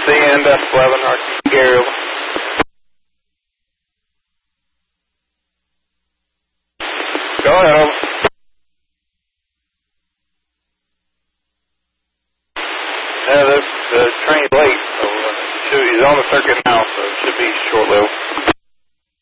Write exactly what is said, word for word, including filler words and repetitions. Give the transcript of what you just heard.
C N Best eleven, Gary. Go ahead, over. Yeah, the, the train's late, so uh, should, he's on the circuit now, so it should be short-lived.